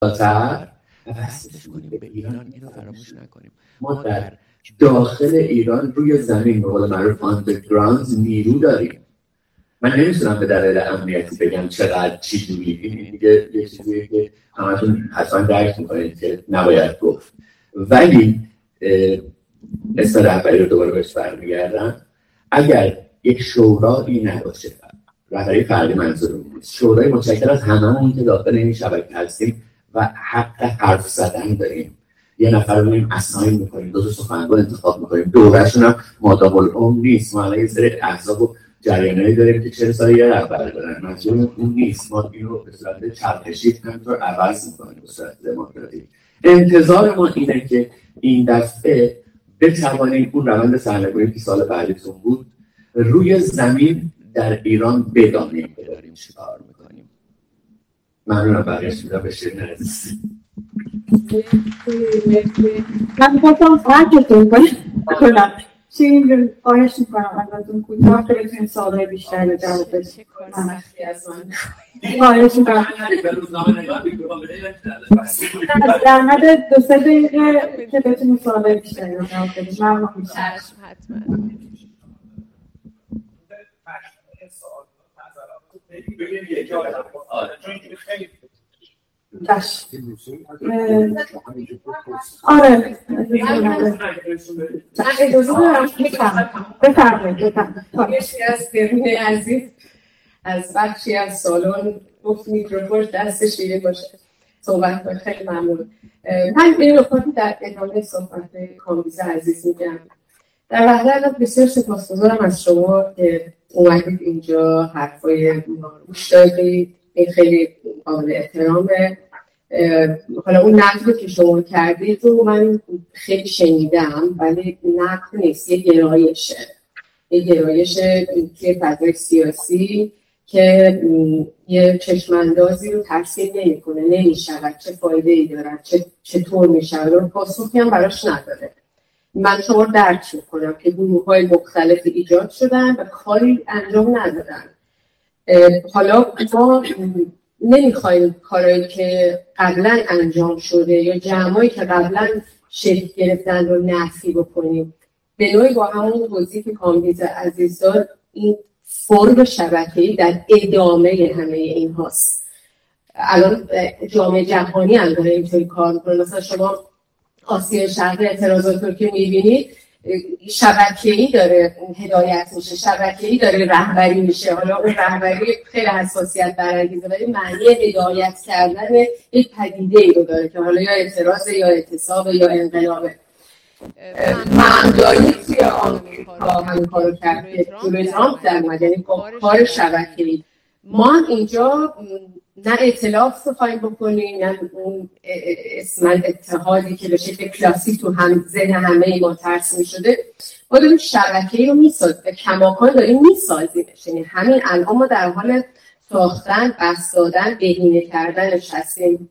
بالاتر وصلش کنیم به ایران. اینو فراموش نکنیم. ما در داخل ایران روی زمین به قول معروف آندرگراند نیرو داریم. من نمیتونم به دلایل امنیتی بگم چقدر چی جوری. این دیگه یه چیزیه که همتون حتما درک میکنید که نباید گفت. ولی اسم رهبری رو دوباره بهش برمیگردم. اگر یک شورایی نباشه، رهبری فردی منظورم نیست، شورای متشکل از هممون که داخل این شبکه هستیم و حق حرف زدن داریم، یه نفر رو می‌ریم اساین می‌کنیم، دو تا سخنگو انتخاب می‌کنیم، دوره‌شون هم مادام العمر نیست. ما الان یه سری احزاب و جریانایی داریم که 40 سال یه رهبر دارن، منظورم اون نیست. ما این رو به صورت چرخشی همینطور عوض می‌کنیم به صورت دموکراتیک. انتظار ما اینه که این دفعه بتوانیم اون روند سرنگونی که سال بعدیتون بود روی زمین در ایران بدانیم که داریم چی کار میکنیم. ممنونم. بقیه‌اش میدم به شیرین عزیز. من می‌خواستم فرقتون کنم. شیرین خواهش میکنم ازتون کوتاه که بتونیم سوالای بیشتر رو جواب بدیم. خواهش میکنم. در حد 2-3 دقیقه که بتونیم سوالای بیشتری رو جواب بدیم. ممنون میشم. حتما. آره اجازه دارم بفرمایید. یکی از سرین عزیز از بخشی از سالن گفت میکروفون دست شیرین باشه صحبت کنه. خیلی ممنون. من این نکاتی در ادامه صحبت کامبیز عزیز میگم. در واقع بسیار سپاسگزارم از شما که اومدید اینجا حرفای ما رو گوش دادید. این خیلی قابل احترامه. حالا اون نقدی که شما کردید رو من خیلی شنیدم، ولی نقد نیست، یه گرایش توی فضای سیاسی که یه چشماندازی رو ترسیم نمی‌کنه، نمی‌شود، چه فایده‌ای دارد، چطور می‌شود، رو پاسخی هم براش نداره. من شما رو درک می‌کنم که گروه‌های مختلفی ایجاد شدن و کاری انجام ندادن. حالا ما نمیخوایم کارهایی که قبلا انجام شده یا جمعایی که قبلا شکل گرفتن رو نفی بکنیم. به نوعی با همون توضیحی که کامبیز عزیز داد، این فرم شبکه‌ای در ادامه همه این هاست. الان جامعه جهانی هم داره اینطوری کار میکنه. مثلا شما آسیا شرقی اعتراضات رو که میبینید شبکه‌ای داره هدایت میشه، شبکه‌ای داره رهبری میشه. حالا اون رهبری خیلی حساسیت برانگیزه، ولی معنی هدایت کردن یک پدیده‌ای رو داره که حالا یا اعتراض یا اعتصاب یا انقلابه. مندایی توی آمریکا همین کارو کرد که جلوی ترامپ در اومد، یعنی کار شبکه‌ای. ما اینجا نه ائتلاف خواهیم بکنیم، نه اون اسم اتحادی که به شکل کلاسیک تو هم ذهن همه ما ترسیم شده. ما داریم شبکه‌ای رو میسازیم، کماکان داریم میسازیمش. یعنی همین الان ما در حال ساختن، بسط دادن، بهینه کردنش هستیم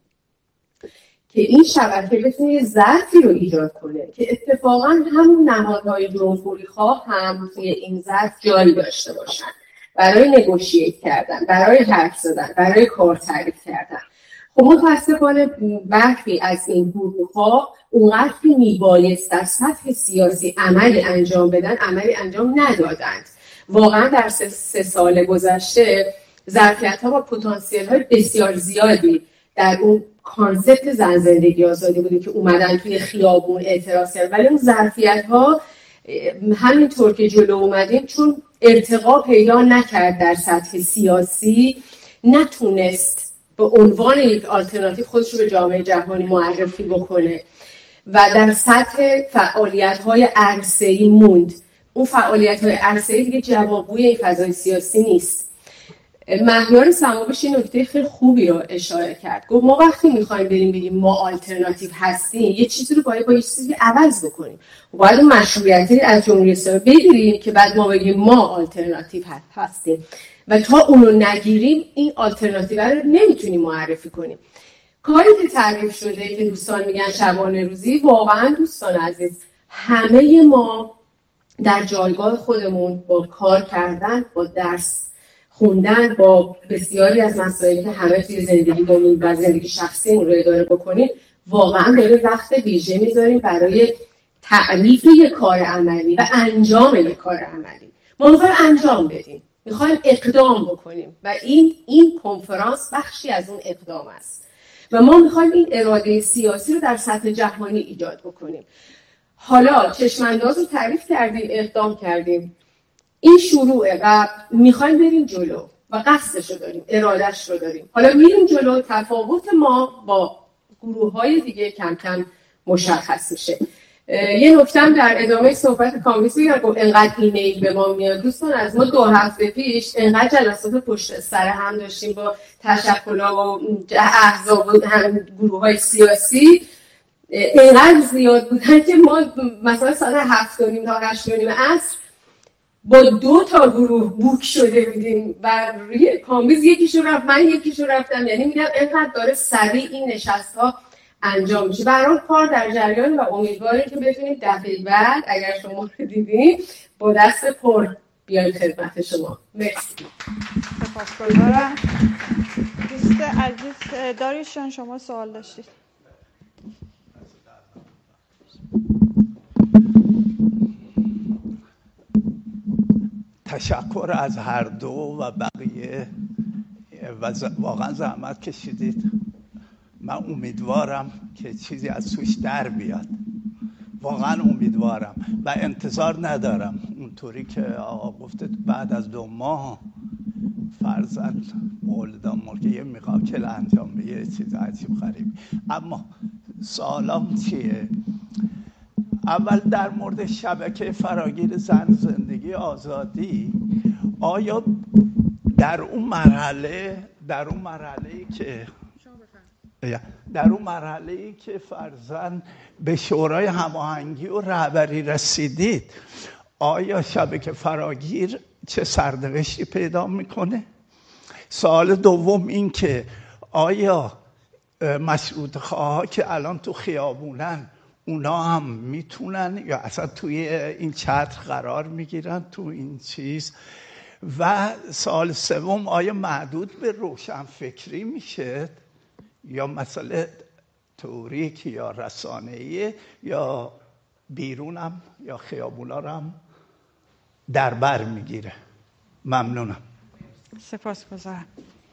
که این شبکه بتونه یه ظرفی رو ایجاد کنه که اتفاقا همون نهادهای جمهوری خواه هم توی این ظرف جایی داشته باشن برای نگوشییت کردن، برای حرف زدن، برای کار تعریف کردن. خب متاسفانه برخی از این گروه‌ها اونقدر که میبایست در سطح سیاسی عملی انجام بدن، عملی انجام ندادند. واقعا در 3 سال گذشته ظرفیت‌ها و پتانسیل‌های بسیار زیادی در اون کانسپت زن زندگی آزادی بوده که اومدن توی خیابون اعتراض کردن، ولی اون ظرفیت‌ها همینطور که جلو اومدیم چون ارتقا پیدا نکرد در سطح سیاسی، نتونست به عنوان یک آلترناتیو خودش رو به جامعه جهانی معرفی بکنه و در سطح فعالیت‌های عرصه‌ای موند. اون فعالیت‌های عرصه‌ای دیگه جوابگوی این فضای سیاسی نیست. مهیار سماوش این نکته خیلی خوبی رو اشاره کرد. گفت ما وقتی می‌خوایم بریم بگیم ما آلترناتیو هستیم، یه چیزی رو باید با یه چیزی عوض بکنیم. باید اون مشروعیتی از جمهوری اسلامی بگیریم که بعد ما بگیم ما آلترناتیو هستیم و تا اون رو نگیریم این آلترناتیو رو نمیتونیم معرفی کنیم. کاری که تعریف شده که دوستان میگن شبانه روزی، واقعا دوستان عزیز همه ما در جایگاه خودمون با کار کردن، با درس خوندن با بسیاری از مسائلی که همه توی زندگیمون و زندگی شخصیمون رو اداره بکنیم، واقعا داره وقت ویژه میذاریم برای تعریف یک کار عملی و انجام یک کار عملی. ما میخوایم انجام بدیم، میخوایم اقدام بکنیم و این کنفرانس بخشی از اون اقدام است و ما میخوایم این اراده سیاسی رو در سطح جهانی ایجاد بکنیم. حالا چشم‌انداز رو تعریف کردیم، اقدام کردیم، این شروعه و میخوایم بریم جلو و قصدش رو داریم، ارادش رو داریم. حالا میریم جلو، تفاوت ما با گروه‌های دیگه کم کم مشخص میشه. یه نکتم در ادامه صحبت کامبیز میگم که انقدر ایمیل به ما میاد دوستان، از ما 2 هفته پیش انقدر جلسات پشت سر هم داشتیم با تشکل‌ها و احزاب و گروه‌های سیاسی، انقدر زیاد بودن که ما مثلا ساعت 7:30 تا 8:30 عصر با 2 تا گروه بوک شده بودیم و روی کامبیز یکیشو رفت، من یکیشو رفتم. یعنی میگم اینقدر داره سریع این نشست‌ها انجام میشه. برای کار در جریان و امیدواریم که بتونیم دفعه بعد اگر شما رو دیدین با دست پر بیایم خدمت شما. مرسی. سپاسگزارم. دوست عزیز داریوش، شما سوال داشتید؟ تشکر از هر دو و بقیه و واقعا زحمت کشیدید. من امیدوارم که چیزی از توش در بیاد، واقعا امیدوارم و انتظار ندارم اونطوری که آقا گفته بعد از 2 ماه فرزند مولدان مرگه یه میراکل انجام به یه چیز عجیب غریب. اما سوالم چیه؟ اول در مورد شبکه فراگیر زن زندگی آزادی، آیا در اون مرحله‌ای که فرضاً به شورای هماهنگی و رهبری رسیدید، آیا شبکه فراگیر چه سرنوشتی پیدا میکنه؟ سوال دوم این که آیا مشروطه‌خواها که الان تو خیابونن اونا هم میتونن یا اصلا توی این چتر قرار میگیرن تو این چیز؟ و سوال سوم، آیا محدود به روشنفکری میشه یا مسئله تئوریک یا رسانه‌ای یا بیرونم یا خیابونا رو هم در بر میگیره؟ ممنونم. سپاسگزارم.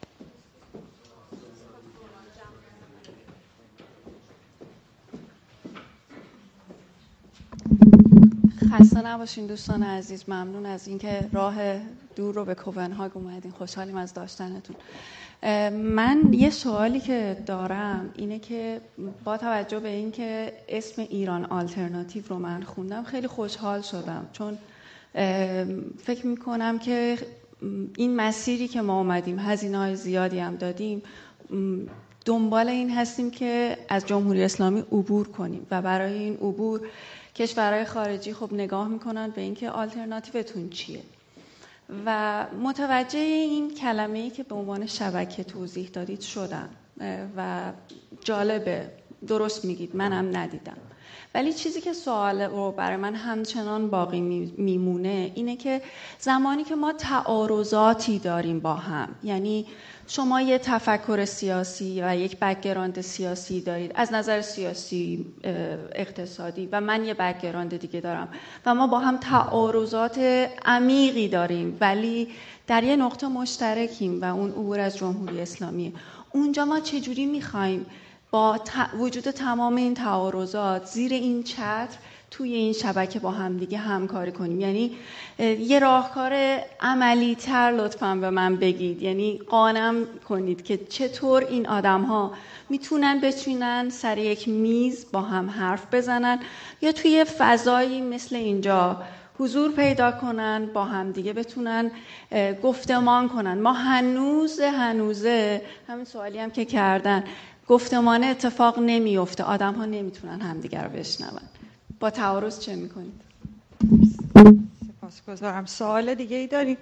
خسته نباشین دوستان عزیز. ممنون از اینکه راه دور رو به کوپنهاگ اومدین. خوشحالیم از داشتنتون. من یه سوالی که دارم اینه که با توجه به اینکه اسم ایران آلترناتیو رو من خوندم خیلی خوشحال شدم، چون فکر میکنم که این مسیری که ما اومدیم، هزینه‌های زیادی هم دادیم، دنبال این هستیم که از جمهوری اسلامی عبور کنیم و برای این عبور کشورهای خارجی خب نگاه میکنن به اینکه آلترناتیوتون چیه و متوجه این کلمه‌ای که به عنوان شبکه توضیح دادید شدن و جالبه، درست میگید، منم ندیدم. ولی چیزی که سوال رو برای من همچنان باقی میمونه اینه که زمانی که ما تعارضاتی داریم با هم، یعنی شما یه تفکر سیاسی و یک بک‌گراند سیاسی دارید از نظر سیاسی اقتصادی و من یه بک‌گراند دیگه دارم و ما با هم تعارضات عمیقی داریم ولی در یه نقطه مشترکیم و اون عبور از جمهوری اسلامی، اونجا ما چجوری میخوایم با وجود تمام این تعارضات زیر این چتر توی این شبکه با هم دیگه همکاری کنیم؟ یعنی یه راهکار عملی تر لطفاً به من بگید، یعنی قانعم کنید که چطور این آدم ها میتونن بچینن سر یک میز با هم حرف بزنن یا توی فضایی مثل اینجا حضور پیدا کنن، با هم دیگه بتونن گفتمان کنن. ما هنوزه همین سوالی هم که کردن، گفتمان اتفاق نمیفته، آدم ها نمیتونن همدیگه رو بشنون. با تعارض چه میکنید؟ سپاسگزارم. سوال دیگه ای داریم؟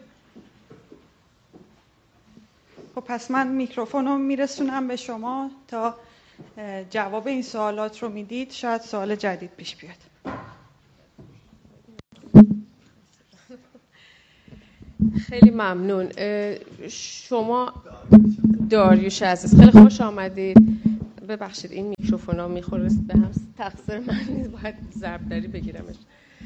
خب پس من میکروفون رو میرسونم به شما تا جواب این سوالات رو میدید، شاید سوال جدید پیش بیاد. خیلی ممنون. شما داریوش عزیز خیلی خوش آمدید. ببخشید این میکروفونا میخوره به هم، تقصیر من نیست، باید ضربدری بگیرمش.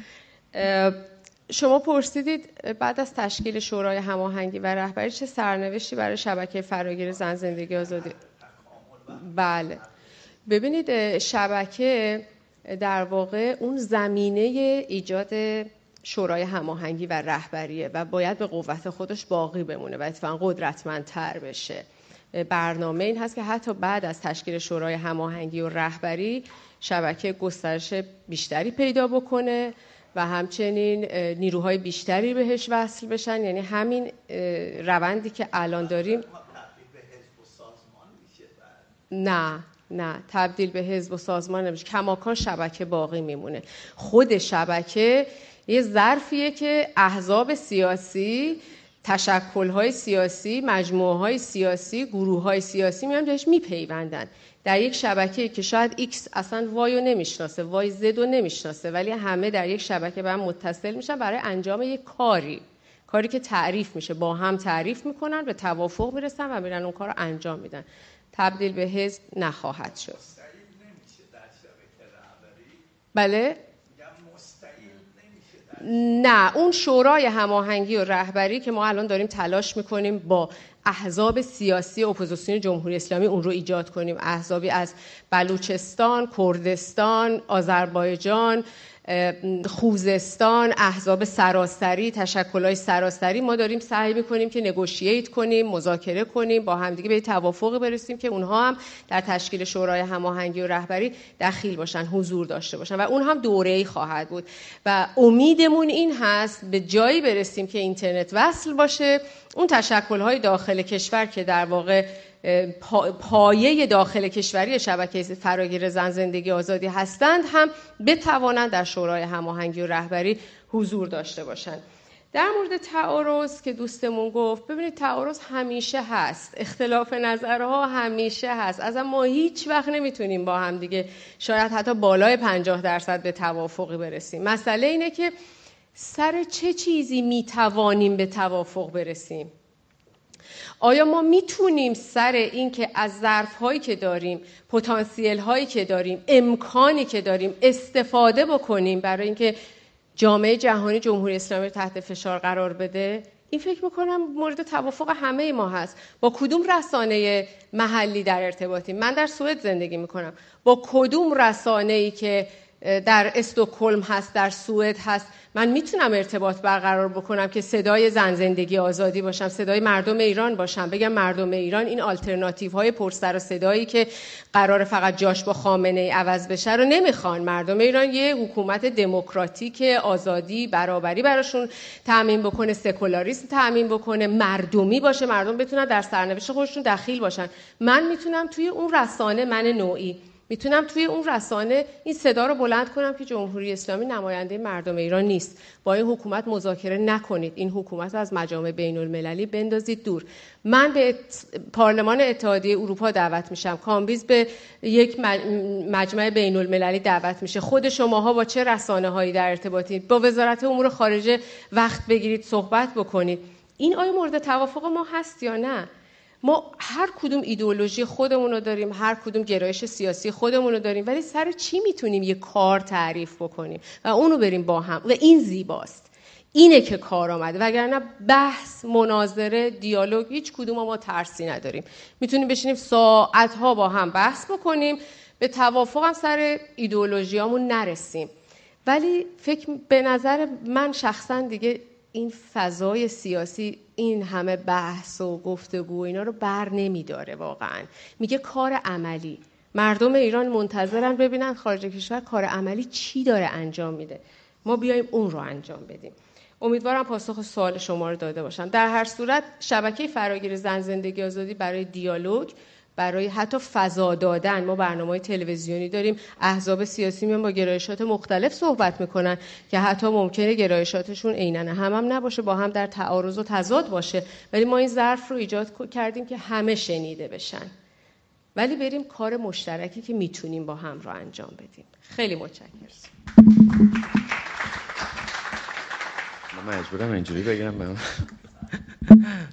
شما پرسیدید بعد از تشکیل شورای هماهنگی و رهبری چه سرنوشتی برای شبکه فراگیر زن زندگی آزادی. بله ببینید، شبکه در واقع اون زمینه ایجاد شورای هماهنگی و رهبریه و باید به قوت خودش باقی بمونه و اتفاقاً قدرتمندتر بشه. برنامه این هست که حتی بعد از تشکیل شورای هماهنگی و رهبری شبکه گسترش بیشتری پیدا بکنه و همچنین نیروهای بیشتری بهش وصل بشن. یعنی همین روندی که الان داریم. نه تبدیل به حزب و سازمان نمیشه، کماکان شبکه باقی میمونه. خود شبکه یه ظرفیه که احزاب سیاسی، تشکل‌های سیاسی، مجموعه‌های سیاسی، گروه‌های سیاسی میان بهش میپیوندن. در یک شبکه که شاید ایکس اصلا وای رو نمیشناسه، وای زد رو نمیشناسه، ولی همه در یک شبکه به هم متصل میشن برای انجام یک کاری که تعریف میشه، با هم تعریف میکنن، به توافق میرسن و میرن اون کار رو انجام میدن. تبدیل به حزب نخواهد شد. بله؟ نه، اون شورای هماهنگی و رهبری که ما الان داریم تلاش میکنیم با احزاب سیاسی اپوزیسیون جمهوری اسلامی اون رو ایجاد کنیم. احزابی از بلوچستان، کردستان، آذربایجان، خوزستان، احزاب سراسری، تشکل‌های سراسری، ما داریم سعی می‌کنیم که نگوشییت کنیم، مذاکره کنیم، با همدیگه به توافقی برسیم که اونها هم در تشکیل شورای هماهنگی و رهبری دخیل باشن، حضور داشته باشن و اون هم دوره‌ای خواهد بود و امیدمون این هست به جایی برسیم که اینترنت وصل باشه، اون تشکل‌های داخل کشور که در واقع پایه داخل کشوری شبکه فراگیر زن زندگی آزادی هستند هم بتوانند در شورای هماهنگی و رهبری حضور داشته باشند. در مورد تعارض که دوستمون گفت، ببینید تعارض همیشه هست، اختلاف نظرها همیشه هست، اصلا ما هیچ وقت نمیتونیم با هم دیگه شاید حتی بالای 50% به توافقی برسیم. مسئله اینه که سر چه چیزی میتوانیم به توافق برسیم. آیا ما میتونیم سر این که از ظرف‌هایی که داریم، پتانسیل‌هایی که داریم، امکانی که داریم استفاده بکنیم برای اینکه جامعه جهانی جمهوری اسلامی رو تحت فشار قرار بده؟ این فکر میکنم مورد توافق همه ما هست. با کدوم رسانه محلی در ارتباطیم؟ من در سوئد زندگی میکنم. با کدوم رسانه‌ای که در استکهلم هست، در سوئد هست، من میتونم ارتباط برقرار بکنم که صدای زن زندگی آزادی باشم، صدای مردم ایران باشم، بگم مردم ایران این آلترناتیو های پرسر و صدایی که قرار فقط جاش با خامنه ای عوض بشه رو نمیخوان. مردم ایران یه حکومت دموکراتیک، آزادی، برابری براشون تامین بکنه، سکولاریسم تامین بکنه، مردمی باشه، مردم بتونن در سرنوشت خودشون دخیل باشن. من میتونم توی اون رسانه، من نوعی میتونم توی اون رسانه این صدا رو بلند کنم که جمهوری اسلامی نماینده مردم ایران نیست. با این حکومت مذاکره نکنید. این حکومت رو از مجامع بین المللی بندازید دور. من به پارلمان اتحادیه اروپا دعوت میشم. کامبیز به یک مجمع بین المللی دعوت میشه. خود شماها با چه رسانه‌هایی در ارتباطید؟ با وزارت امور خارجه وقت بگیرید، صحبت بکنید. این آیا مورد توافق ما هست یا نه؟ ما هر کدوم ایدئولوژی خودمون رو داریم، هر کدوم گرایش سیاسی خودمون رو داریم، ولی سر چی میتونیم یه کار تعریف بکنیم و اونو بریم با هم و این زیباست. اینه که کار آمده، وگرنه بحث، مناظره، دیالوگ، هیچ کدوم ما ترسی نداریم. میتونیم بشینیم ساعتها با هم بحث بکنیم، به توافق هم سر ایدئولوژیامون نرسیم. ولی به نظر من شخصا دیگه این فضای سیاسی این همه بحث و گفتگو اینا رو بر نمیداره. واقعا میگه کار عملی. مردم ایران منتظرن ببینن خارج کشور کار عملی چی داره انجام میده، ما بیایم اون رو انجام بدیم. امیدوارم پاسخ سوال شما رو داده باشم. در هر صورت شبکه فراگیر زن زندگی آزادی برای دیالوگ، برای حتی فضا دادن، ما برنامه‌های تلویزیونی داریم، احزاب سیاسی میان با گرایشات مختلف صحبت میکنن که حتی ممکنه گرایشاتشون عیناً هم نباشه، با هم در تعارض و تضاد باشه، ولی ما این ظرف رو ایجاد کردیم که همه شنیده بشن، ولی بریم کار مشترکی که میتونیم با هم رو انجام بدیم. خیلی متشکرم. من مجبورم اینجوری بگم.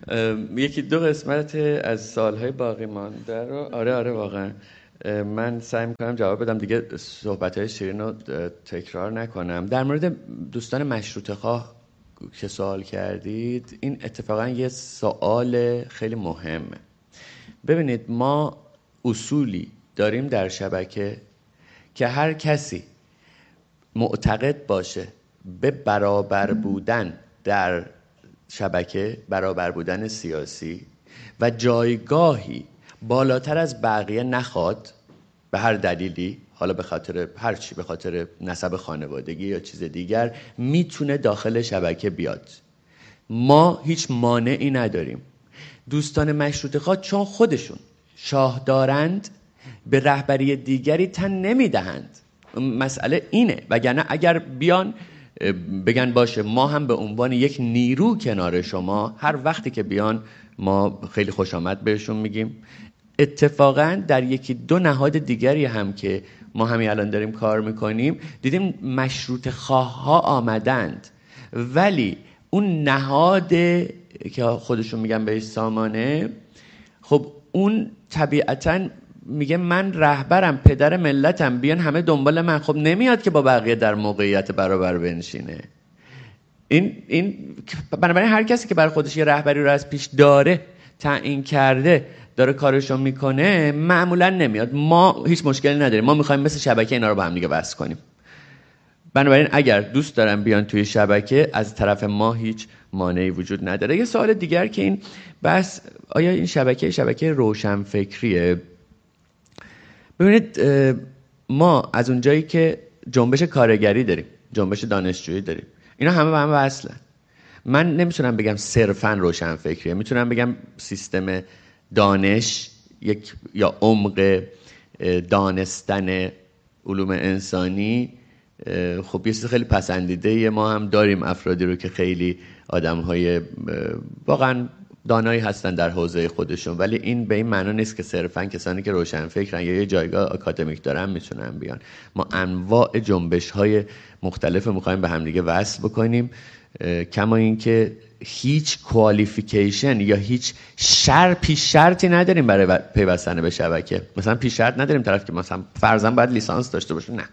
یکی دو قسمت از سالهای باقی مانده رو آره واقعا من سعی میکنم جواب بدم، دیگه صحبت‌های شیرین رو تکرار نکنم. در مورد دوستان مشروطه خواه که سوال کردید، این اتفاقا یه سوال خیلی مهمه. ببینید ما اصولی داریم در شبکه که هر کسی معتقد باشه به برابر بودن در شبکه، برابر بودن سیاسی و جایگاهی بالاتر از بقیه نخواد به هر دلیلی، حالا به خاطر هر چی، به خاطر نسب خانوادگی یا چیز دیگر، میتونه داخل شبکه بیاد. ما هیچ مانعی نداریم. دوستان مشروطه خواه چون خودشون شاه دارند به رهبری دیگری تن نمیدهند. مسئله اینه. وگرنه اگر بیان بگن باشه ما هم به عنوان یک نیرو کنار شما، هر وقتی که بیان ما خیلی خوش آمد بهشون میگیم. اتفاقا در یکی دو نهاد دیگری هم که ما همین الان داریم کار میکنیم دیدیم مشروطه خواه ها آمدند، ولی اون نهاد که خودشون میگن بهش سامانه، خب اون طبیعتاً میگه من رهبرم، پدر ملتم، بیان همه دنبال من. خب نمیاد که با بقیه در موقعیت برابر بنشینه. این بنابراین هر کسی که برای خودش یه رهبری رو از پیش داره تعیین کرده، داره کارشو میکنه، معمولا نمیاد. ما هیچ مشکلی نداریم، ما میخوایم مثل شبکه اینا رو با هم دیگه وصل کنیم. بنابراین اگر دوست دارن بیان توی شبکه، از طرف ما هیچ مانعی وجود نداره. یه سوال دیگر که این بس آیا این شبکه روشنفکریه؟ ببینید ما از اونجایی که جنبش کارگری داریم، جنبش دانشجویی داریم، اینا همه به هم وصلن. من نمیتونم بگم صرفاً روشنفکریه، میتونم بگم سیستم دانش یا عمق دانستن علوم انسانی خب یه چیز خیلی پسندیده. ما هم داریم افرادی رو که خیلی آدم‌های واقعاً دانایی هستن در حوزه خودشون، ولی این به این معنا نیست که صرفاً کسانی که روشنفکرن یا یه جایگاه آکادمیک دارن میتونن بیان. ما انواع جنبش‌های مختلف می‌خوایم به هم دیگه وصل بکنیم، کما اینکه هیچ کوالیفیکیشن یا هیچ پیش شرطی نداریم برای پیوستن به شبکه. مثلا پیش شرط نداریم طرف که مثلا فرضاً باید لیسانس داشته باشه، نه،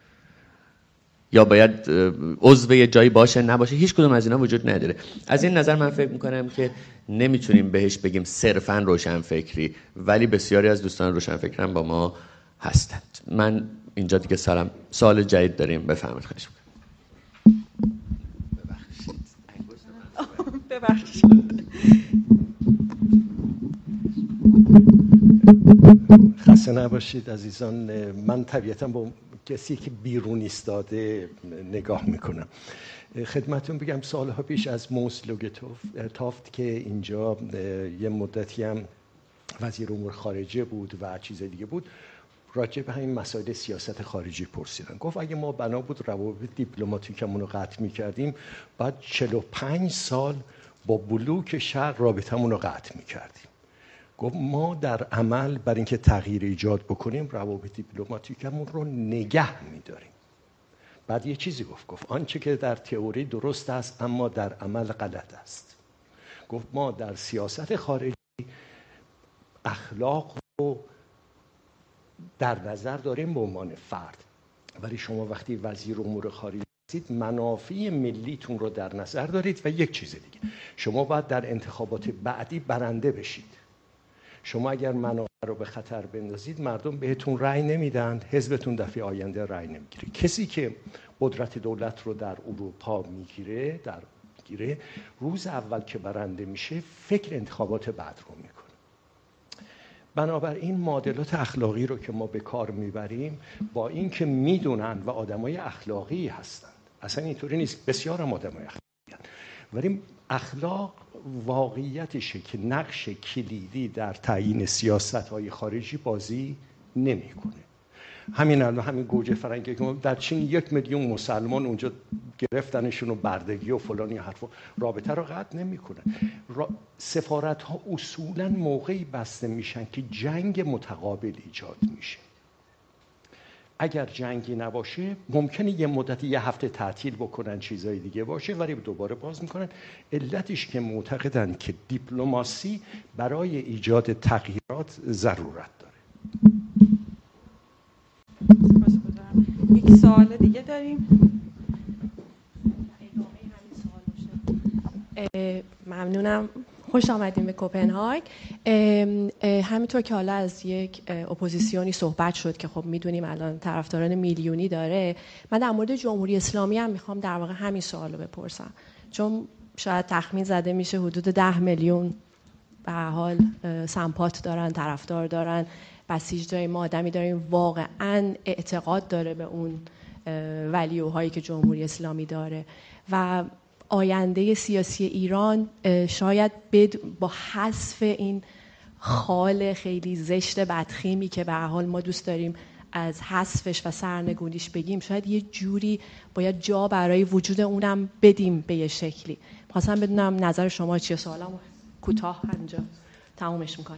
یا باید عضو یه جایی باشه نباشه، هیچ کدوم از اینا وجود نداره. از این نظر من فکر میکنم که نمیتونیم بهش بگیم صرفاً روشنفکری، ولی بسیاری از دوستان روشنفکر هم با ما هستند. من اینجا دیگه سوال جدید داریم، بفرمایید. خواهش میکنم. ببخشید. خسته نباشید عزیزان. من طبیعتاً با کسی که بیرون ایستاده نگاه میکنم. خدمتون بگم سالها پیش از موس لوگتافت که اینجا یه مدتی هم وزیر امور خارجه بود و چیز دیگه بود، راجع به همین مسائل سیاست خارجی پرسیدن. گفت اگه ما بنا بود روابط دیپلماتیکمون رو قطع میکردیم، بعد 45 سال با بلوک شرق رابطمون رو قطع میکردیم. گفت ما در عمل برای اینکه تغییر ایجاد بکنیم روابط دیپلماتیکمون رو نگه می‌داریم. بعد یه چیزی گفت آنچه که در تئوری درست است اما در عمل غلط است. گفت ما در سیاست خارجی اخلاق رو در نظر داریم به عنوان فرد، ولی شما وقتی وزیر امور خارجه هستید منافع ملیتون رو در نظر دارید. و یک چیز دیگه، شما باید در انتخابات بعدی برنده بشید. شما اگر منافع رو به خطر بندازید، مردم بهتون رأی نمیدن، حزبتون دفعه آینده رأی نمیگیره. کسی که قدرت دولت رو در اروپا میگیره، روز اول که برنده میشه فکر انتخابات بعد رو میکنه. بنابراین معادلات اخلاقی رو که ما به کار میبریم، با این که میدونن و آدمای اخلاقی هستند، اصلا اینطوری نیست، بسیار هم آدمای اخلاقی هستند، ولی اخلاق واقعیتشه که نقش کلیدی در تعیین سیاست‌های خارجی بازی نمی‌کنه. همین گوجه فرنگی که در چین 1 میلیون مسلمان اونجا گرفتنشون و بردگی و فلانی حرفا، رابطه رو قطع نمی‌کنه. سفارت‌ها اصولاً موقعی بسته میشن که جنگ متقابل ایجاد میشه. اگر جنگی نباشه ممکنه یه مدتی یه هفته تعطیل بکنن، چیزای دیگه باشه، ولی دوباره باز میکنن. علتش که معتقدن که دیپلماسی برای ایجاد تغییرات ضرورت داره. یک سوال دیگه داریم. ممنونم، خوش آمدیم به کوپنهاگ. همینطور که حالا از یک اپوزیسیونی صحبت شد که خب میدونیم الان طرفداران میلیونی داره، من در مورد جمهوری اسلامی هم میخوام در واقع همین سوالو بپرسم، چون شاید تخمین زده میشه حدود 10 میلیون به هر حال سمپات دارن، طرفدار دارن، بسیج‌های ما آدمی داریم واقعا اعتقاد داره به اون ولیوهایی که جمهوری اسلامی داره و آینده سیاسی ایران شاید با حذف این خال خیلی زشت بدخیمی که به هر حال ما دوست داریم از حذفش و سرنگونیش بگیم، شاید یه جوری باید جا برای وجود اونم بدیم به یه شکلی. خواستم بدونم نظر شما چیه. سوالم کوتاه اینجا تمومش میکنم.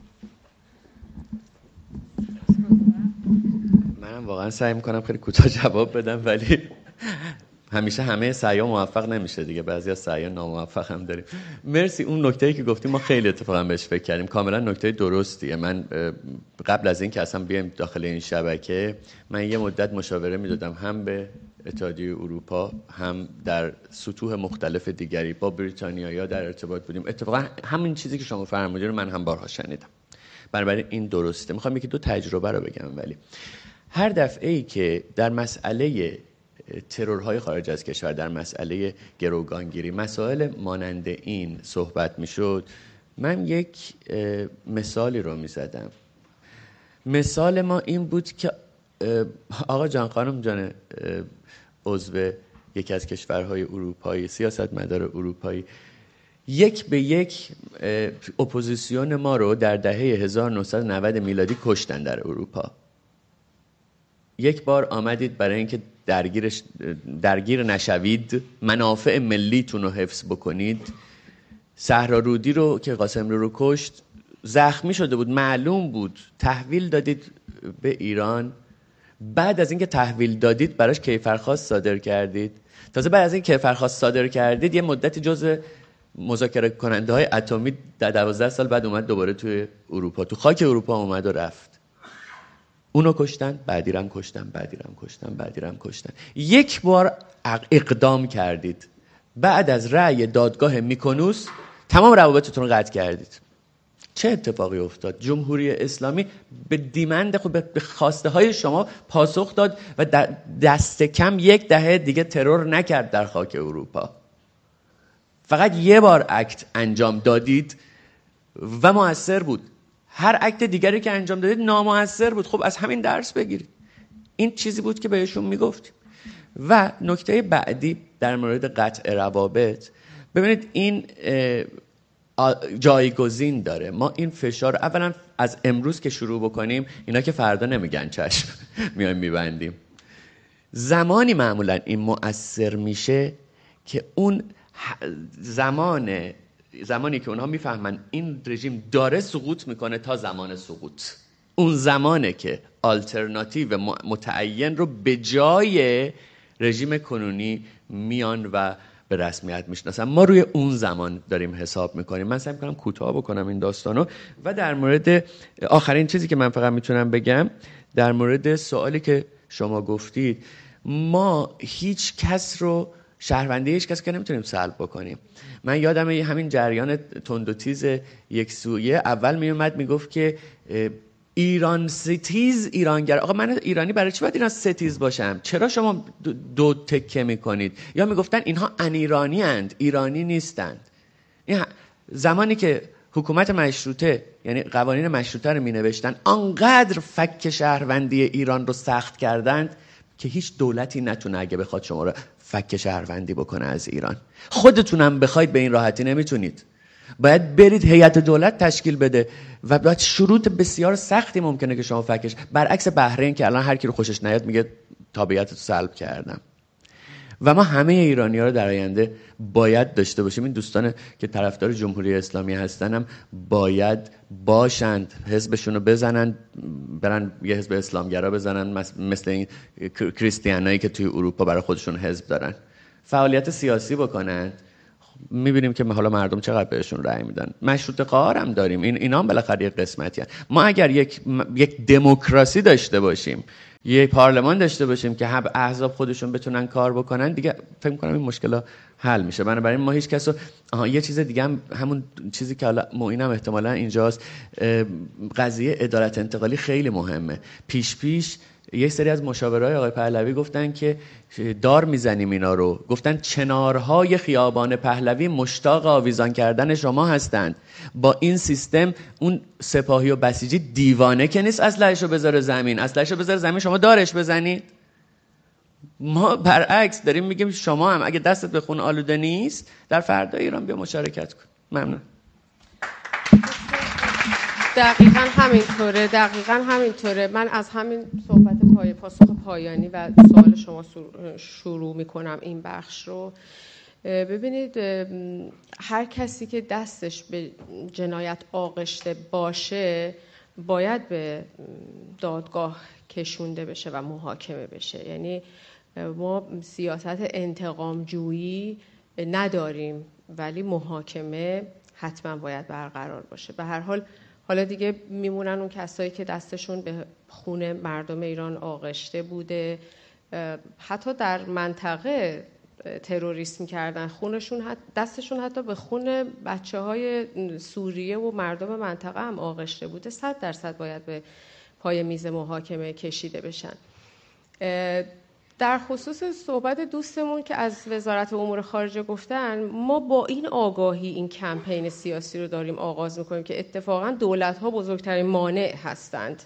منم واقعا سعی میکنم خیلی کوتاه جواب بدم، ولی همیشه همه سعی‌ها موفق نمیشه دیگه، بعضی از سعی‌ها ناموفق هم داریم. مرسی. اون نکته‌ای که گفتیم ما خیلی اتفاقا بهش فکر کردیم، کاملا نکته درستیه. من قبل از این که اصلا بیایم داخل این شبکه، من یه مدت مشاوره میدادم هم به اتحادیه اروپا، هم در سطوح مختلف دیگری با بریتانیا در ارتباط بودیم. اتفاقا همین چیزی که شما فرمودید رو من هم بارها شنیدم. بنابراین این درسته. میخوام یکی دو تجربه رو بگم. ولی هر دفعه‌ای که در مسئله ترورهای خارج از کشور، در مسئله گروگانگیری، مسائل مانند این صحبت میشد، من یک مثالی رو میزدم. مثال ما این بود که آقا جان، خانم جان، عضو یکی از کشورهای اروپایی، سیاستمدار اروپایی، یک به یک اپوزیسیون ما رو در دهه 1990 میلادی کشتن در اروپا. یک بار آمدید برای اینکه درگیر نشوید، منافع ملیتون رو حفظ بکنید، صحرارودی رو که قاسم رو کشت زخمی شده بود، معلوم بود، تحویل دادید به ایران. بعد از اینکه تحویل دادید براش کیفرخواست صادر کردید. تازه بعد از این کیفرخواست صادر کردید یه مدتی جزء مذاکره کننده های اتمی در 12 سال بعد اومد دوباره توی اروپا، تو خاک اروپا اومد و رفت. اونو کشتن، بعدی رم کشتن، بعدی رم کشتن، بعدی رم کشتن. یک بار اقدام کردید، بعد از رأی دادگاه میکونوس تمام روابطتون رو قطع کردید. چه اتفاقی افتاد؟ جمهوری اسلامی به دیمند خود، به خواسته های شما پاسخ داد و دست کم 10 دهه دیگه ترور نکرد در خاک اروپا. فقط یه بار اکت انجام دادید و مؤثر بود. هر اکت دیگری که انجام دادید نامؤثر بود. خب از همین درس بگیرید. این چیزی بود که بهشون میگفتیم. و نکته بعدی در مورد قطع روابط، ببینید این جایگزین داره. ما این فشار اولا از امروز که شروع بکنیم، اینا که فردا نمیگن چشم میایم میبندیم. زمانی معمولا این مؤثر میشه که اون زمانی که اونها میفهمن این رژیم داره سقوط میکنه تا زمان سقوط، اون زمانه که آلترناتیو متعین رو به جای رژیم کنونی میان و به رسمیت میشناسن. ما روی اون زمان داریم حساب میکنیم. من سعی میکنم کوتاه بکنم این داستانو. و در مورد آخرین چیزی که من فقط میتونم بگم در مورد سوالی که شما گفتید، ما هیچ کس رو شهروندی هیچ کس که نمیتونیم سلب بکنیم. من یادم همین جریان تند و تیز یک سویه اول میومد میگفت که ایران ستیز ایرانگر. آقا من ایرانی برای چی باید ایران ستیز باشم؟ چرا شما دو تکه میکنید؟ یا میگفتن اینها ان ایرانی اند، ایرانی نیستند. این زمانی که حکومت مشروطه یعنی قوانین مشروطه رو مینوشتن، آنقدر فک شهروندی ایران رو سخت کردند که هیچ دولتی نتونه اگه بخواد شما رو فک شهروندی بکنه از ایران. خودتونم بخواید به این راحتی نمیتونید. باید برید هیئت دولت تشکیل بده و باید شروط بسیار سختی ممکنه که شما فکش، برعکس بحرین که الان هر کی رو خوشش نیاد میگه تابعیتتو سلب کردم. و ما همه ایرانی‌ها رو در آینده باید داشته باشیم. این دوستان که طرفدار جمهوری اسلامی هستن هم باید باشند، حزبشون رو بزنن، برن یه حزب اسلامگرا بزنن مثل این کریستیانایی که توی اروپا برای خودشون حزب دارن، فعالیت سیاسی بکنن. میبینیم که حالا مردم چقدر بهشون رأی میدن. مشروطه خواهان هم داریم، اینا هم بالاخره یک قسمتی هست. ما اگر یک دموکراسی داشته باشیم، یک پارلمان داشته باشیم که احزاب خودشون بتونن کار بکنن، دیگه فکر می‌کنم این مشکل حل میشه. بنابراین ما هیچ کس رو یه چیز دیگه هم همون چیزی که حالا معینم احتمالاً اینجاست، قضیه عدالت انتقالی خیلی مهمه. پیش یک سری از مشاورای آقای پهلوی گفتن که دار میزنیم اینا رو، گفتن چنارهای خیابان پهلوی مشتاق آویزان کردن شما هستند. با این سیستم اون سپاهی و بسیجی دیوانه که نیست اسلحه‌شو بذاره زمین، اسلحه‌شو بذاره زمین شما دارش بزنید. ما برعکس داریم میگیم شما هم اگه دستت به خون آلوده نیست در فردا ایران بیا مشارکت کن. ممنون. دقیقاً همینطوره. من از همین صحبت پاسخ پایانی و سوال شما شروع میکنم این بخش رو. ببینید، هر کسی که دستش به جنایت آغشته باشه باید به دادگاه کشونده بشه و محاکمه بشه. یعنی ما سیاست انتقام جویی نداریم، ولی محاکمه حتما باید برقرار باشه. به هر حال حالا دیگه میمونن اون کسایی که دستشون به خون مردم ایران آغشته بوده، حتی در منطقه تروریسم کردن، دستشون حتی به خون بچه‌های سوریه و مردم منطقه هم آغشته بوده، 100% باید به پای میز محاکمه کشیده بشن. در خصوص صحبت دوستمون که از وزارت امور خارجه گفتن، ما با این آگاهی این کمپین سیاسی رو داریم آغاز میکنیم که اتفاقا دولت‌ها بزرگترین مانع هستند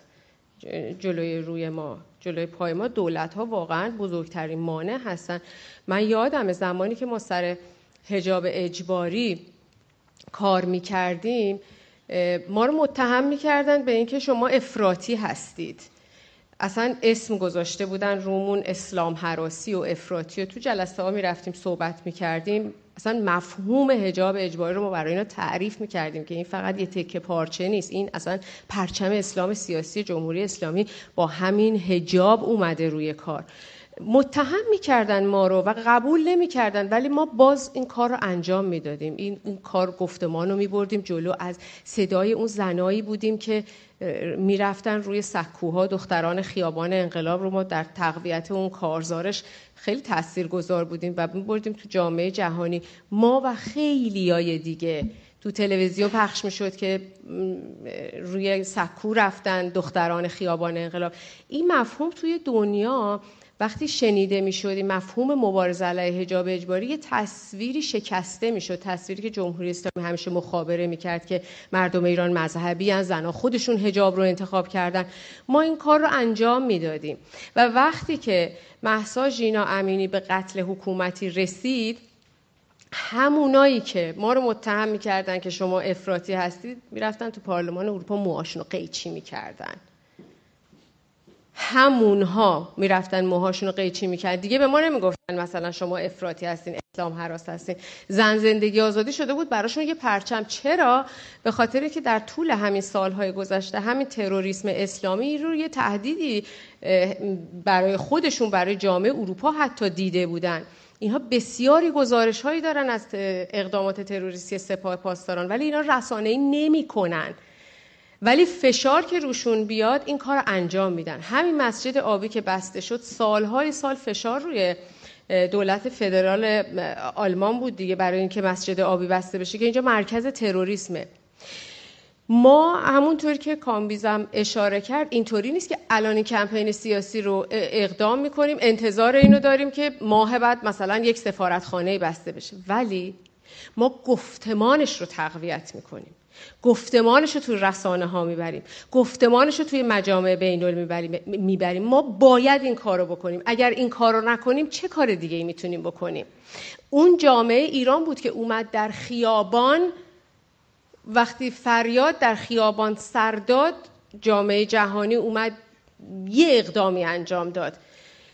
جلوی پای ما. دولت‌ها واقعا بزرگترین مانع هستند. من یادم زمانی که ما سر حجاب اجباری کار میکردیم، ما رو متهم میکردن به اینکه شما افراطی هستید. اصلا اسم گذاشته بودن رومون، اسلام هراسی و افراطی، و تو جلسه ها می رفتیم صحبت می کردیم. اصلا مفهوم حجاب اجباری رو ما برای اینا تعریف می کردیم که این فقط یه تکه پارچه نیست، این اصلا پرچم اسلام سیاسی جمهوری اسلامی با همین حجاب اومده روی کار. متهم می‌کردن ما رو و قبول نمی‌کردن، ولی ما باز این کار رو انجام میدادیم. اون کار گفتمان رو می‌بردیم جلو. از صدای اون زنایی بودیم که میرفتن روی سکوها، دختران خیابان انقلاب رو ما در تقویت اون کارزارش خیلی تاثیرگذار بودیم و می‌بردیم تو جامعه جهانی. ما و خیلیای دیگه تو تلویزیون پخش میشد که روی سکو رفتن دختران خیابان انقلاب. این مفهوم توی دنیا وقتی شنیده میشد، این مفهوم مبارزه علیه حجاب اجباری، یه تصویری شکسته میشد، تصویری که جمهوری اسلامی همیشه مخابره میکرد که مردم ایران مذهبی ان، زنها خودشون حجاب رو انتخاب کردن. ما این کار رو انجام میدادیم و وقتی که مهسا ژینا امینی به قتل حکومتی رسید، همونایی که ما رو متهم میکردن که شما افراطی هستید میرفتن تو پارلمان اروپا موهاشون رو قیچی میکردن. همونها میرفتن موهاشون رو قیچی میکردن، دیگه به ما نمیگفتن مثلا شما افراطی هستین، اسلام هراس هستین. زن زندگی آزادی شده بود براشون یه پرچم. چرا؟ به خاطری که در طول همین سالهای گذشته همین تروریسم اسلامی رو یه تهدیدی برای خودشون، برای جامعه اروپا حتی دیده بودن. اینها بسیاری گزارش‌هایی دارن از اقدامات تروریستی سپاه پاسداران، ولی اینا رسانه‌ای نمی‌کنن. ولی فشار که روشون بیاد این کار انجام میدن. همین مسجد آبی که بسته شد، سالهای سال فشار روی دولت فدرال آلمان بود دیگه برای اینکه مسجد آبی بسته بشه که اینجا مرکز تروریسمه. ما همونطور که کامبیزم اشاره کرد، اینطوری نیست که الان این کمپین سیاسی رو اقدام میکنیم انتظار اینو داریم که ماه بعد مثلا یک سفارتخانه بسته بشه، ولی ما گفتمانش رو تقویت میکنیم، گفتمانش رو توی رسانه ها میبریم، گفتمانش رو توی مجامع بین‌المللی میبریم. ما باید این کار رو بکنیم. اگر این کار رو نکنیم چه کار دیگه ای میتونیم بکنیم؟ اون جامعه ایران بود که اومد در خیابان، وقتی فریاد در خیابان سر داد، جامعه جهانی اومد یه اقدامی انجام داد.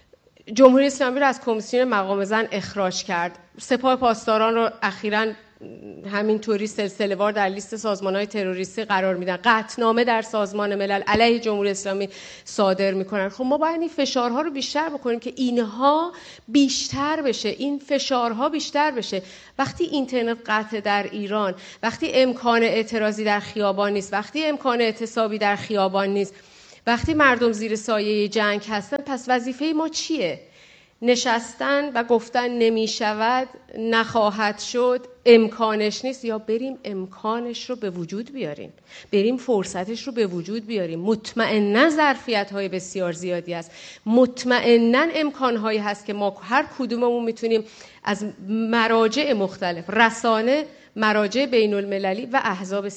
جمهوری اسلامی رو از کمیسیون مقام زن اخراج کرد. سپاه پاسداران رو اخیراً همینطوری سلسله‌وار در لیست سازمان‌های تروریستی قرار میدن. قطعنامه در سازمان ملل علیه جمهوری اسلامی صادر میکنن. خب ما باید این فشارها رو بیشتر بکنیم که اینها بیشتر بشه، این فشارها بیشتر بشه. وقتی اینترنت قطع در ایران، وقتی امکان اعتراضی در خیابان نیست، وقتی امکان اعتصابی در خیابان نیست، وقتی مردم زیر سایه جنگ هستن، پس وظیفه ما چیه؟ نشستن و گفتن نمی شود، نخواهد شد، امکانش نیست، یا بریم امکانش رو به وجود بیاریم، بریم فرصتش رو به وجود بیاریم. مطمئناً ظرفیت‌های بسیار زیادی است، مطمئناً امکان‌هایی هست که ما هر کدوممون میتونیم از مراجع مختلف، رسانه، مراجع بین المللی و احزاب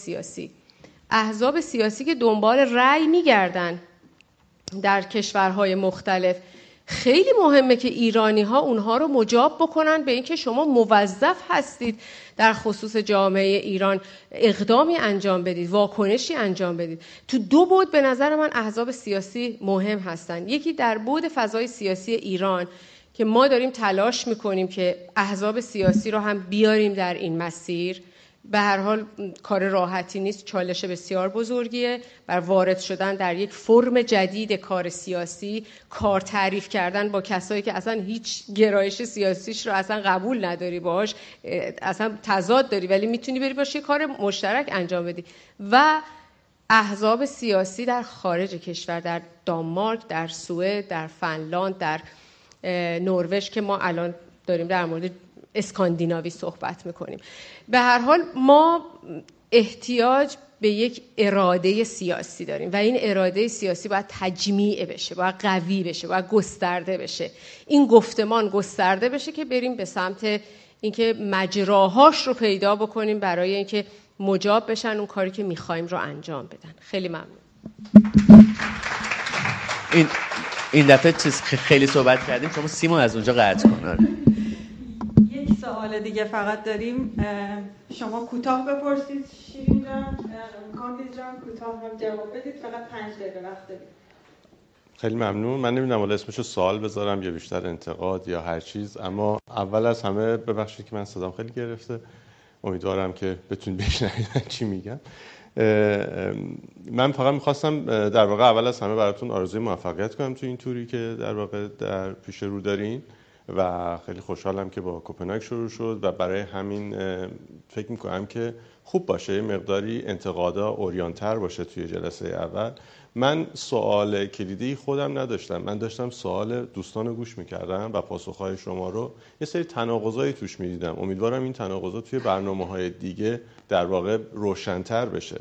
سیاسی که دنبال رأی میگردن در کشورهای مختلف، خیلی مهمه که ایرانی‌ها اونها رو مجاب بکنن به اینکه شما موظف هستید در خصوص جامعه ایران اقدامی انجام بدید، واکنشی انجام بدید. تو دو بعد به نظر من احزاب سیاسی مهم هستن. یکی در بعد فضای سیاسی ایران که ما داریم تلاش میکنیم که احزاب سیاسی رو هم بیاریم در این مسیر. به هر حال کار راحتی نیست، چالش بسیار بزرگیه بر وارد شدن در یک فرم جدید کار سیاسی، کار تعریف کردن با کسایی که اصلا هیچ گرایش سیاسیش رو اصلا قبول نداری، باهاش اصلا تضاد داری، ولی میتونی بری باشه یه کار مشترک انجام بدی. و احزاب سیاسی در خارج کشور، در دانمارک، در سوئد، در فنلاند، در نروژ که ما الان داریم در مورد اسکاندیناوی صحبت میکنیم. به هر حال ما احتیاج به یک اراده سیاسی داریم و این اراده سیاسی باید تجمیع بشه، باید قوی بشه، باید گسترده بشه. این گفتمان گسترده بشه که بریم به سمت اینکه مجراهاش رو پیدا بکنیم برای اینکه مجاب بشن اون کاری که میخوایم رو انجام بدن. خیلی ممنون. این دفعه چیز خیلی صحبت کردیم، شما سیمو از اونجا قطع کن. سوال دیگه فقط داریم، شما کوتاه بپرسید شیرین جان، کاندید جان کوتاه هم جواب بدید، فقط 5 دقیقه وقت داریم. خیلی ممنون. من نمیدونم حالا اسمشو سوال بذارم یا بیشتر انتقاد یا هر چیز، اما اول از همه ببخشید که من صدام خیلی گرفته، امیدوارم که بتونید بشنوید چی میگم. من فقط میخواستم در واقع اول از همه براتون آرزوی موفقیت کنم تو این توری که در واقع در پیش رو دارین و خیلی خوشحالم که با کوپنهاگ شروع شد و برای همین فکر میکنم که خوب باشه یه مقداری انتقادا اوریانتر باشه توی جلسه اول. من سوال کلیدی خودم نداشتم، من داشتم سوال دوستان رو گوش میکردم و پاسخهای شما رو، یه سری تناقضایی توش میدیدم. امیدوارم این تناقضا توی برنامه‌های دیگه در واقع روشن‌تر بشه.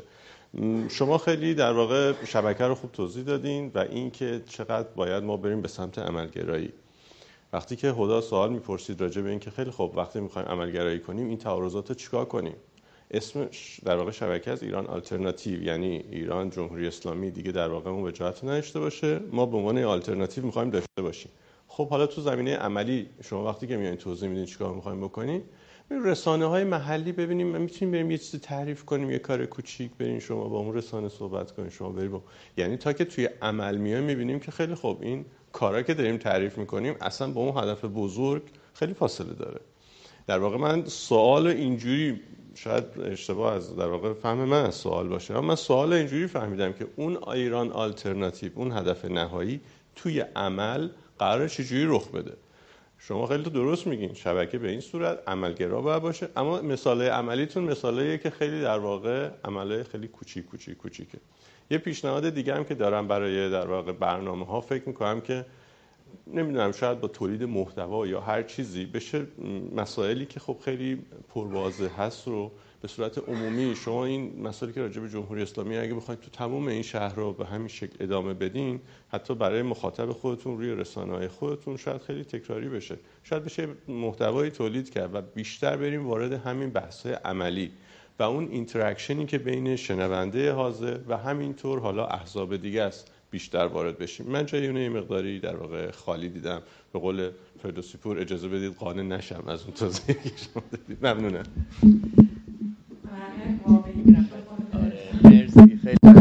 شما خیلی در واقع شبکه رو خوب توضیح دادین و این که چقدر باید ما بریم به سمت عملگرایی. وقتی که هدا سوال میپرسید راجع به این که خیلی خوب وقتی میخوایم عملگرایی کنیم این تعارضات رو چیکار کنیم، اسم در واقع شبکه از ایران آلترناتیو، یعنی ایران جمهوری اسلامی دیگه در واقع اون وجاهت نداشته باشه، ما به عنوان آلترناتیو میخوایم داشته باشیم. خب حالا تو زمینه عملی شما وقتی که میایین توضیح میدین چیکار میخوایم بکنیم، رسانه‌های محلی ببینیم میتونیم بریم یه چیزی تعریف کنیم، یه کار کوچیک بریم شما با اون رسانه صحبت کنیم، شما بریم یعنی تا که توی عمل میایم میبینیم که خیلی خوب این کارا که داریم تعریف میکنیم اصلا با اون هدف بزرگ خیلی فاصله داره. در واقع من سوال اینجوری، شاید اشتباه از در واقع فهم من از سوال باشه، اما من سوال اینجوری فهمیدم که اون ایران آلترناتیو، اون هدف نهایی توی عمل قراره چجوری رخ بده. شما خیلی تو درست میگین شبکه به این صورت عملگرا باید باشه، اما مثالای عملیتون مثالاییه که خیلی در واقع عملای خیلی کوچیکه. یه پیشنهاد دیگه هم که دارم برای در واقع برنامه‌ها، فکر می‌کنم که نمیدونم شاید با تولید محتوا یا هر چیزی بشه مسائلی که خب خیلی پرواضح هست رو به صورت عمومی، شما این مسائلی که راجع به جمهوری اسلامی اگه بخواید تو تمام این شهر رو به همین شکل ادامه بدین، حتی برای مخاطب خودتون روی رسانه‌های خودتون شاید خیلی تکراری بشه، شاید بشه محتوایی تولید کرد و بیشتر بریم وارد همین بحث‌های عملی و اون اینتراکشنی که بین شنونده حاضر و همینطور حالا احزاب دیگه است بیشتر وارد بشیم. من جای اون یه مقداری در واقع خالی دیدم. به قول فردوسی پور اجازه بدید قانع نشم از اون توضیحی که شما دادید. ممنونم. مرسی، خیلی ممنون.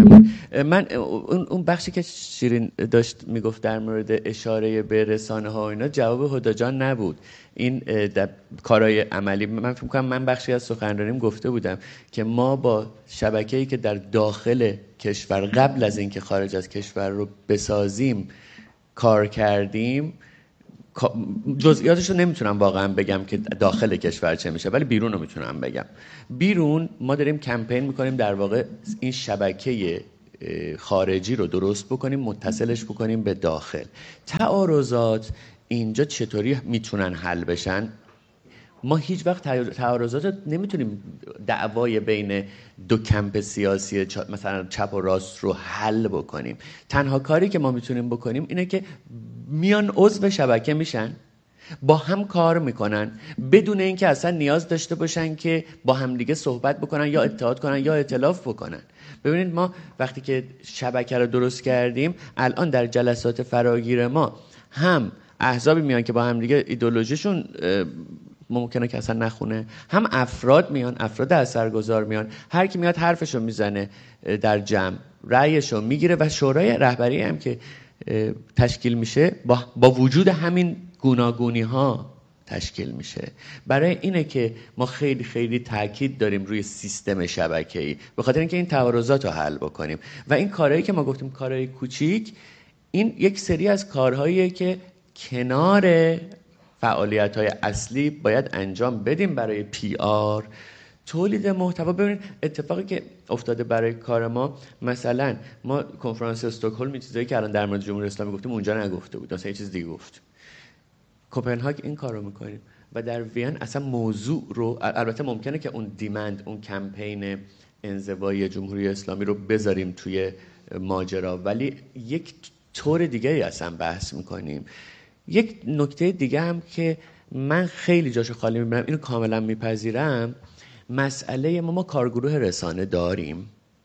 من اون بخشی که شیرین داشت میگفت در مورد اشاره به رسانه ها و اینا جواب هدی جان نبود. این کارهای عملی، من فکر می‌کنم من بخشی از سخنرانیم گفته بودم که ما با شبکه‌ای که در داخل کشور قبل از اینکه خارج از کشور رو بسازیم کار کردیم. جزئیاتش رو نمیتونم واقعا بگم که داخل کشور چه میشه، ولی بیرون رو میتونم بگم. بیرون ما داریم کمپین میکنیم در واقع این شبکه خارجی رو درست بکنیم، متصلش بکنیم به داخل. تعارضات اینجا چطوری میتونن حل بشن؟ ما هیچ وقت تعارضات نمیتونیم دعوای بین دو کمپ سیاسی مثلا چپ و راست رو حل بکنیم. تنها کاری که ما میتونیم بکنیم اینه که میان عضو شبکه میشن، با هم کار میکنن بدون اینکه اصلا نیاز داشته باشن که با همدیگه صحبت بکنن یا اتحاد کنن یا ائتلاف بکنن. ببینید ما وقتی که شبکه رو درست کردیم، الان در جلسات فراگیر ما هم احزابی میان که با همدیگه ایدئولوژیشون ممکنه که اصلا نخونه، هم افراد میان، افراد اثرگذار میان، هر کی میاد حرفشو میزنه در جمع، رأیشو میگیره و شورای رهبری هم که تشکیل میشه با وجود همین گوناگونی ها تشکیل میشه. برای اینه که ما خیلی خیلی تاکید داریم روی سیستم شبکه‌ای، به خاطر اینکه این تعارضات رو حل بکنیم. و این کارهایی که ما گفتیم کارهای کوچیک، این یک سری از کارهاییه که کنار فعالیت‌های اصلی باید انجام بدیم برای PR، تولید محتوا. ببینید اتفاقی که افتاده برای کار ما، مثلا ما کنفرانس استکهلم چیزایی که الان در مورد جمهوری اسلامی گفتیم اونجا نگفته بود، مثلا یه چیز دیگه گفت. کوپنهاگ این کارو میکنیم و در وین اصلا موضوع رو، البته ممکنه که اون دیمند، اون کمپین انزوای جمهوری اسلامی رو بذاریم توی ماجرا، ولی یک طور دیگه اصلا بحث میکنیم. یک نکته دیگه هم که من خیلی جاشو خالی میبینم، اینو کاملا میپذیرم، مسئله ما کارگروه رسانه داریم،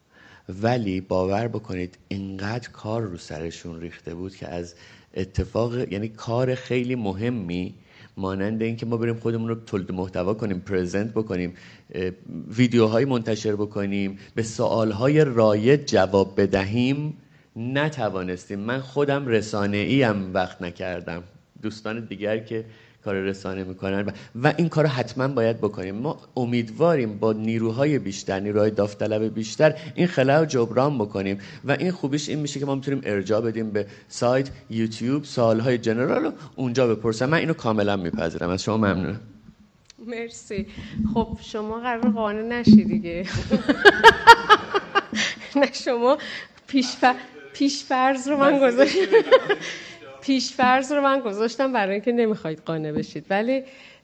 ولی باور بکنید اینقدر کار رو سرشون ریخته بود که از اتفاق، یعنی کار خیلی مهمی مانند این که ما بریم خودمون رو تولید محتوا کنیم، پرزنت بکنیم، ویدیوهای منتشر بکنیم، به سوالهای رایج جواب بدهیم، نتوانستیم. من خودم رسانه‌ای هم وقت نکردم، دوستان دیگر که کار رسانه میکنن و این کار رو حتما باید بکنیم. ما امیدواریم با نیروهای بیشتر، نیروهای داوطلب بیشتر این خلأ رو جبران بکنیم و این خوبیش این میشه که ما میتونیم ارجاع بدیم به سایت، یوتیوب، سوالهای جنرال رو اونجا بپرسن. من اینو کاملا میپذیرم. از شما ممنونم. مرسی. خب شما قرار قانع نشی دیگه. نه شما پیش‌فرض رو من گذاشتم برای اینکه نمیخواید قانع بشید، ولی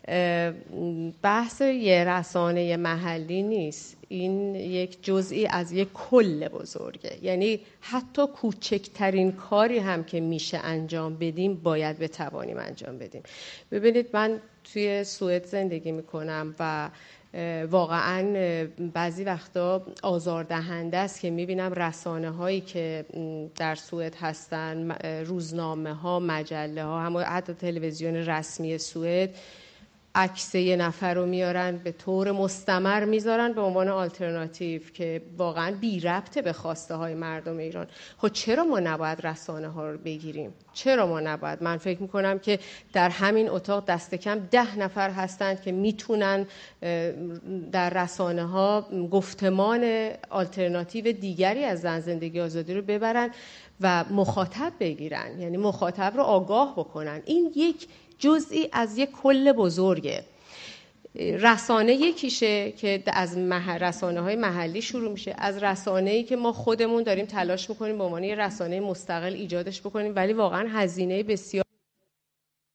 بحث یه رسانه محلی نیست، این یک جزئی از یک کل بزرگه. یعنی حتی کوچکترین کاری هم که میشه انجام بدیم باید بتوانیم انجام بدیم. ببینید من توی سوئد زندگی میکنم و واقعا بعضی وقتا آزاردهنده است که میبینم رسانه هایی که در سوئد هستن، روزنامه ها، مجله ها، حتی تلویزیون رسمی سوئد، عکس یه نفر رو میارن به طور مستمر میذارن به عنوان آلترناتیو که واقعا بی ربطه به خواسته های مردم ایران. خب چرا ما نباید رسانه ها رو بگیریم؟ چرا ما نباید؟ من فکر میکنم که در همین اتاق دست کم 10 نفر هستند که میتونن در رسانه ها گفتمان آلترناتیو دیگری از زن زندگی آزادی رو ببرن و مخاطب بگیرن، یعنی مخاطب رو آگاه بکنن. این یک جزئی از یک کل بزرگه. رسانه یکیشه که از رسانه‌های محلی شروع میشه، از رسانه‌ای که ما خودمون داریم تلاش میکنیم به عنوان یه رسانه مستقل ایجادش بکنیم، ولی واقعا هزینه بسیار